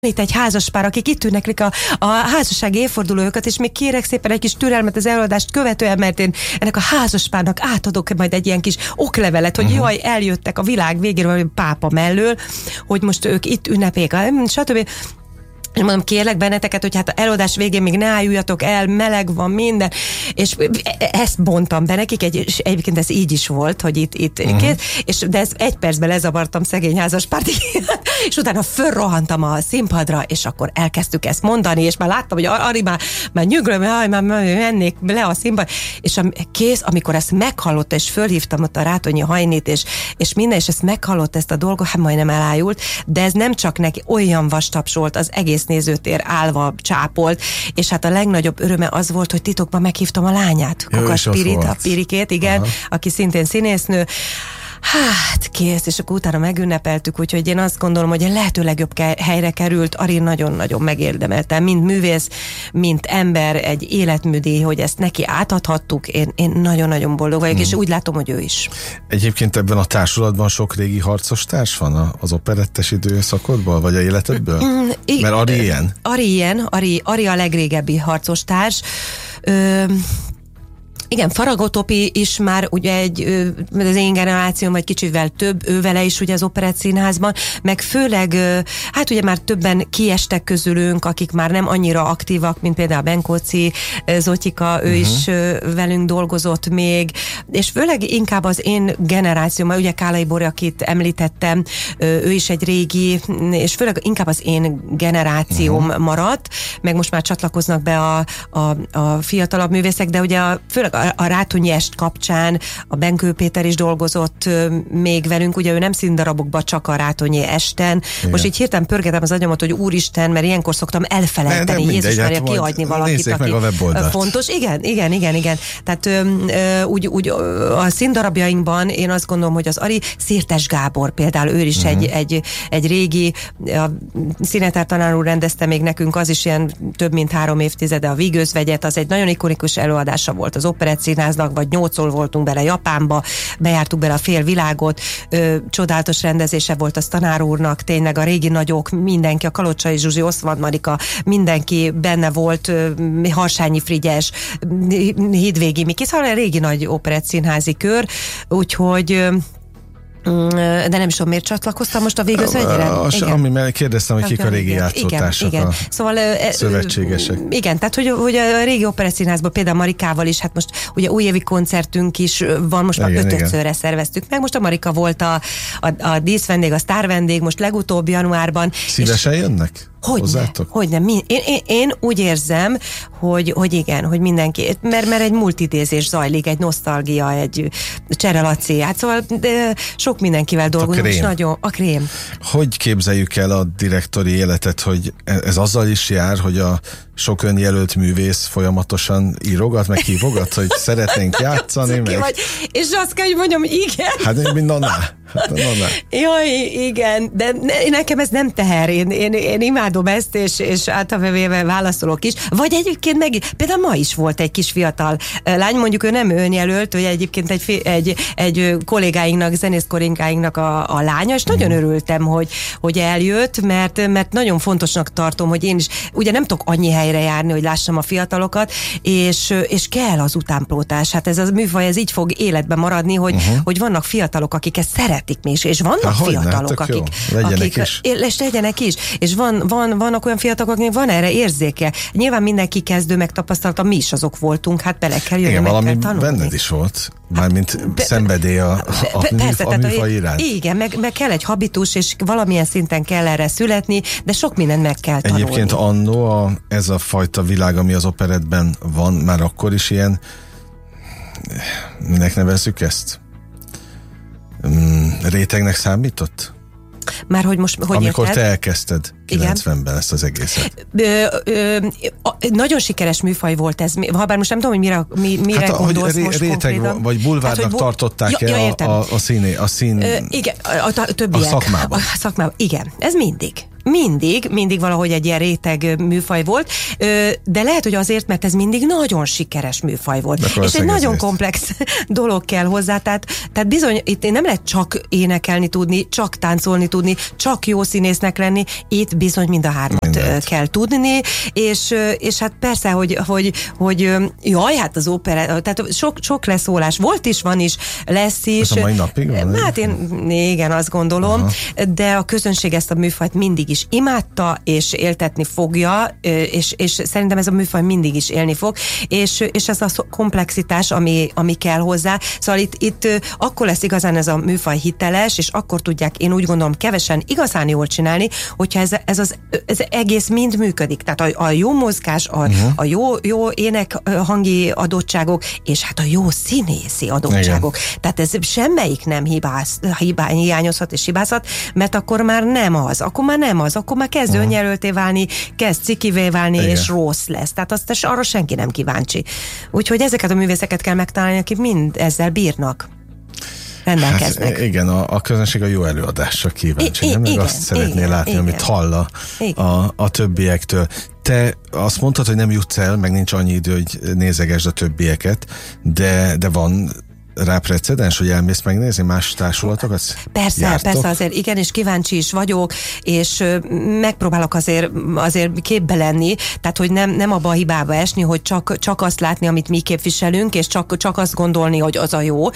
Itt egy házaspár, akik itt ünneplik a házassági évfordulójukat, és még kérek szépen egy kis türelmet az előadást követően, mert én ennek a házaspárnak átadok majd egy ilyen kis oklevelet, hogy jaj, eljöttek a világ végéről, vagy pápa mellől, hogy most ők itt ünnepeljék, stb. És mondom, kérlek benneteket, hogy hát a előadás végén még ne álljuljatok el, meleg van minden, és ezt bontam be nekik, és egyébként ez így is volt, hogy itt de ez egy percben lezavartam szegény házaspárt, és utána fölrohantam a színpadra, és akkor elkezdtük ezt mondani, és már láttam, hogy Ari már nyüglöm, már mennék le a színpad, és kész, amikor ezt meghallotta, és fölhívtam ott a Rátonyi Hajnit, és minden, és ezt meghallott ezt a dolgot, hát majdnem elájult, de ez nem csak neki, olyan vastapsolt, az egész nézőtér állva csápolt, és hát a legnagyobb öröme az volt, hogy titokban meghívtam a lányát, Kakas Pirit, a Pirikét, igen, aki szintén színésznő. Hát kész, és akkor utána megünnepeltük, úgyhogy én azt gondolom, hogy a lehető legjobb helyre került. Ari nagyon-nagyon megérdemelte, mint művész, mint ember, egy életműdíj, hogy ezt neki átadhattuk. Én nagyon-nagyon boldog vagyok, és úgy látom, hogy ő is. Egyébként ebben a társulatban sok régi harcos társ van az operettes időszakodból, vagy a életedből? Mert Ari ilyen? Ari a legrégebbi harcos társ. Igen, Faragó Topi is már ugye az én generációm, vagy kicsivel több, ő vele is ugye az Operettszínházban, meg főleg, hát ugye már többen kiestek közülünk, akik már nem annyira aktívak, mint például Benkóci, Zotyika, ő is velünk dolgozott még, és főleg inkább az én generációm, ugye Kálai Bori, akit említettem, ő is egy régi, és főleg inkább az én generációm maradt, meg most már csatlakoznak be a fiatalabb művészek, de ugye főleg a Rátonyi est kapcsán a Benkő Péter is dolgozott még velünk, ugye ő nem színdarabokban, csak a Rátonyi esten. Igen. Most így hirtelen pörgetem az agyamat, hogy úristen, mert ilyenkor szoktam elfelejteni, Jézus Mária, kiadni valakit, aki fontos. Igen. Tehát úgy a színdarabjainkban én azt gondolom, hogy az Ari, Szirtes Gábor például, ő is egy régi, a Színetár tanár úr rendezte még nekünk, az is ilyen több mint 3 évtizede a Vígözvegyet, az egy nagyon ikonikus előadása volt az Operettszínháznak, vagy 8-szor voltunk bele Japánba, bejártuk bele a fél világot, csodálatos rendezése volt az tanár úrnak, tényleg a régi nagyok, mindenki, a Kalocsai Zsuzsi, Oszmand Marika, mindenki benne volt, Harsányi Frigyes, Hídvégi Miki, szóval a régi nagy operettszínházi kör, úgyhogy de nem is tudom, miért csatlakoztam most a Vígözvegyre? Amivel kérdeztem, hogy kik a régi játszótársak, a szóval, szövetségesek. Igen, tehát hogy a régi operettszínházban például Marikával is, hát most ugye újévi koncertünk is van, most már 5-szörre szerveztük meg, most a Marika volt a díszvendég, a sztárvendég, most legutóbb januárban. Szívesen jönnek? Hogy nem. Én úgy érzem, hogy igen, hogy mindenki, mert egy multidézés zajlik, egy nosztalgia, egy Csere Laci, hát szóval sok mindenkivel dolgozunk, és nagyon a krém. Hogy képzeljük el a direktori életet, hogy ez azzal is jár, hogy a sok önjelölt művész folyamatosan írogat, meg hívogat, hogy szeretnénk játszani, meg... Vagy, és azt kell, hogy mondjam, igen. Hát mint Naná. Jaj, igen, de nekem ez nem teher, én imádom ezt, és általában válaszolok is. Vagy egyébként például ma is volt egy kis fiatal lány, mondjuk ő nem önjelölt, vagy egyébként egy kollégáinknak, zenészkollégáinknak a lánya, és nagyon örültem, hogy eljött, mert nagyon fontosnak tartom, hogy én is, ugye nem tudok annyi helyre járni, hogy lássam a fiatalokat, és kell az utánpótlás. Hát ez a műfaj, ez így fog életben maradni, hogy vannak fiatalok, akik ezt szeretik még, és vannak fiatalok, akik legyenek is. És vannak olyan fiatalok, akik van erre érzéke. Nyilván mindenki kezdő megtapasztalta, mi is azok voltunk, hát bele kell jönni, meg kell tanulni. Benned is volt, mármint szenvedély a műfaj iránt. Igen, meg kell egy habitus, és valamilyen szinten kell erre születni, de sok mindent meg kell tanulni. Egyébként annó ez a fajta világ, ami az operettben van, már akkor is ilyen, minek nevezzük ezt? Rétegnek számított? Már hogy most hogy amikor te elkezdted 90-ben ezt az egészet. Nagyon sikeres műfaj volt ez. Habár most nem tudom, hogy mire gondolsz most konkrétan. Vagy bulvárnak tartották-e a szín... igen, a szakmában. Igen, ez mindig. mindig valahogy egy ilyen réteg műfaj volt, de lehet, hogy azért, mert ez mindig nagyon sikeres műfaj volt. És egy nagyon komplex dolog kell hozzá, tehát bizony itt nem lehet csak énekelni tudni, csak táncolni tudni, csak jó színésznek lenni, itt bizony mind a hármat kell tudni, és hát persze, hogy jaj, hát az opera, tehát sok leszólás volt is, van is, lesz is. Ez a mai napig van? Hát igen, azt gondolom, de a közönség ezt a műfajt mindig is imádta, és éltetni fogja, és szerintem ez a műfaj mindig is élni fog, és ez a komplexitás, ami kell hozzá. Szóval itt akkor lesz igazán ez a műfaj hiteles, és akkor tudják, én úgy gondolom, kevesen igazán jól csinálni, hogyha ez egész mind működik. Tehát a jó mozgás, a jó énekhangi adottságok, és hát a jó színészi adottságok. Igen. Tehát ez semmelyik nem hiányozhat és hibázhat, mert akkor már nem az, akkor már kezd önjelölté válni, kezd cikivé válni, igen. És rossz lesz. Tehát azt arra senki nem kíváncsi. Úgyhogy ezeket a művészeket kell megtalálni, akik mind ezzel bírnak. Rendelkeznek. Hát igen, a közönség a jó előadásra kíváncsi. Nem meg azt szeretné látni, amit hall a többiektől. Te azt mondtad, hogy nem jutsz el, meg nincs annyi idő, hogy nézegesd a többieket, de van rá precedens, hogy elmész megnézni más társulatokat? Persze, azért igen, és kíváncsi is vagyok, és megpróbálok azért képbe lenni, tehát hogy nem abba a hibába esni, hogy csak azt látni, amit mi képviselünk, és csak azt gondolni, hogy az a jó,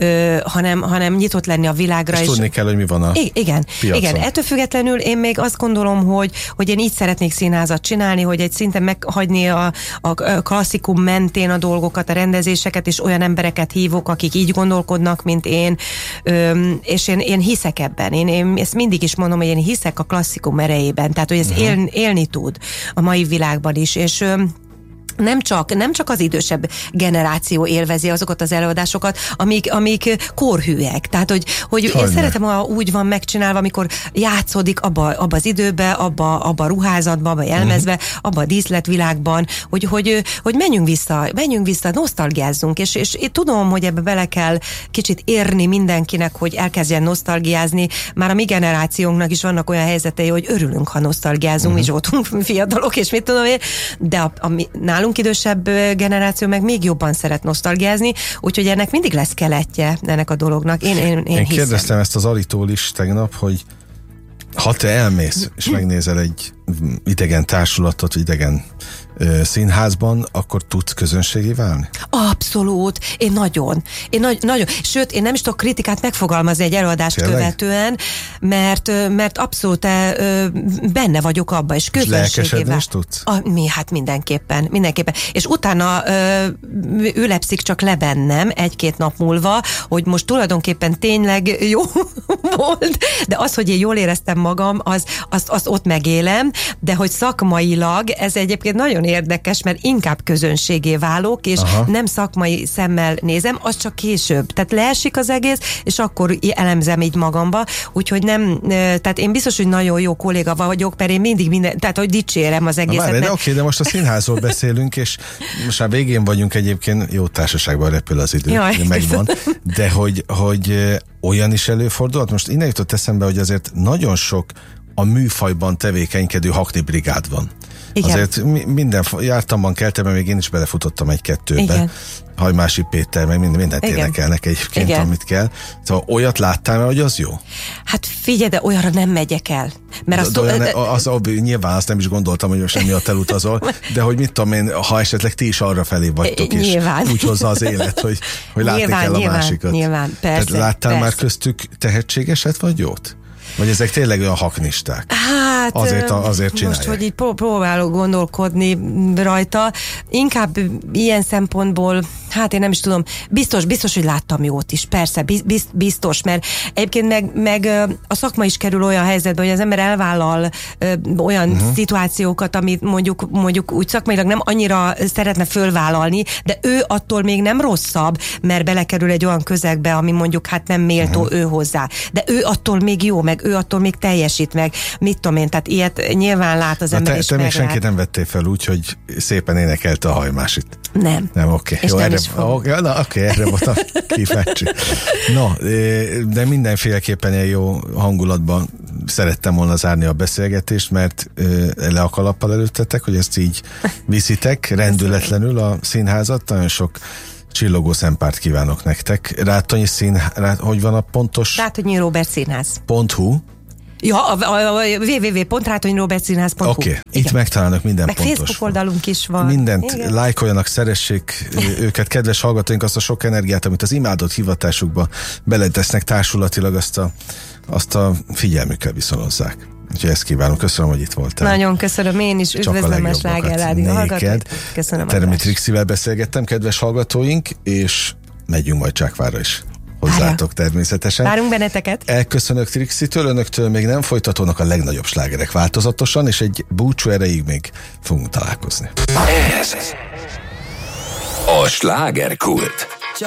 hanem nyitott lenni a világra. És tudni kell, hogy mi van a piacon. Igen, ettől függetlenül én még azt gondolom, hogy én így szeretnék színházat csinálni, hogy egy szinten meghagyni a klasszikum mentén a dolgokat, a rendezéseket, és olyan embereket hívok, akik így gondolkodnak, mint én, és én hiszek ebben. Én ezt mindig is mondom, hogy én hiszek a klasszikum erejében, tehát hogy ez élni tud a mai világban is, és nem csak az idősebb generáció élvezi azokat az előadásokat, amik korhűek. Tehát, hogy én szeretem, ha úgy van megcsinálva, amikor játszódik abba az időbe, abba a ruházatba, abba a jelmezbe, abba a díszletvilágban, hogy menjünk vissza, nosztalgiázzunk, és én tudom, hogy ebbe bele kell kicsit érni mindenkinek, hogy elkezdjen nosztalgiázni. Már a mi generációnknak is vannak olyan helyzetei, hogy örülünk, ha nosztalgiázunk, mi voltunk fiatalok, és mit tudom én, de nálunk idősebb generáció meg még jobban szeret nosztalgiázni, úgyhogy ennek mindig lesz keletje ennek a dolognak. Én kérdeztem ezt az Aritól is tegnap, hogy ha te elmész és megnézel egy idegen társulatot, idegen színházban, akkor tudsz közönségé válni? Abszolút. Én nagyon. Sőt, én nem is tudok kritikát megfogalmazni egy előadást követően, mert abszolút benne vagyok abba, és közönségé válni. Tudsz? Hát mindenképpen. És utána ülepszik csak le bennem egy-két nap múlva, hogy most tulajdonképpen tényleg jó volt, de az, hogy én jól éreztem magam, azt ott megélem, de hogy szakmailag ez egyébként nagyon érdekes, mert inkább közönségé válok, és nem szakmai szemmel nézem, az csak később. Tehát leesik az egész, és akkor elemzem így magamba, úgyhogy nem, tehát én biztos, hogy nagyon jó kolléga vagyok, mert én mindig tehát hogy dicsérem az egészet. De most a színházról beszélünk, és most már végén vagyunk egyébként, jó társaságban repül az idő, megvan, de hogy olyan is előfordulhat. Most innen jutott eszembe, hogy azért nagyon sok a műfajban tevékenykedő hakni brigád van. Igen. Azért jártamban, keltemben, még én is belefutottam egy-kettőbe. Hajmási Péter, meg mindent énekelnek egyébként, amit kell. Szóval olyat láttál, hogy az jó? Hát figyelj, de olyanra nem megyek el. Mert nyilván azt nem is gondoltam, hogy most emiatt elutazol, de hogy mit tudom én, ha esetleg ti is arra felé vagytok, és úgy hozza az élet, hogy látni kell a másikat. Nyilván, persze. Tehát láttál már köztük tehetségeset, vagy jót? Vagy ezek tényleg olyan haknisták? Hát, azért csinálják. Most, hogy így próbálok gondolkodni rajta, inkább ilyen szempontból, hát én nem is tudom, biztos, hogy láttam jót is, persze, biztos, mert egyébként meg a szakma is kerül olyan helyzetbe, hogy az ember elvállal olyan szituációkat, amit mondjuk úgy szakmailag nem annyira szeretne fölvállalni, de ő attól még nem rosszabb, mert belekerül egy olyan közegbe, ami mondjuk hát nem méltó ő hozzá. De ő attól még jó, meg ő attól még teljesít, meg mit tudom én, tehát ilyet nyilván lát az ember is. Te még senkit nem vettél fel úgy, hogy szépen énekelte a Hajmásit. Nem. Oké. Jó, erre voltam kíváncsi. No, de mindenféleképpen egy jó hangulatban szerettem volna zárni a beszélgetést, mert le a kalappal előttetek, hogy ezt így viszitek rendületlenül a színházat. Nagyon sok csillogó szempárt kívánok nektek. Rátonyi hogy van a pontos? Rátonyi Róbert Színház.hu. Ja, a www.rátonyrobertszínház.hu. Oké, itt megtalálnak minden meg pontos. Facebook oldalunk is van. Mindent lájkoljanak, szeressék őket, kedves hallgatóink, azt a sok energiát, amit az imádott hivatásukba beletesznek társulatilag, azt a figyelmükkel viszonozzák. Úgyhogy ezt kívánom. Köszönöm, hogy itt voltál. Nagyon köszönöm, én is üdvözlöm a Sláger Rádió hallgatóit. Köszönöm. Teremi Trixivel beszélgettem, kedves hallgatóink, és megyünk majd Csákvárra is. Hozzátok természetesen. Várunk benneteket. Elköszönök Trixitől, önöktől még nem folytatónak a legnagyobb slágerek változatosan, és egy búcsú erejéig még fogunk találkozni. Ez a Slágerkult.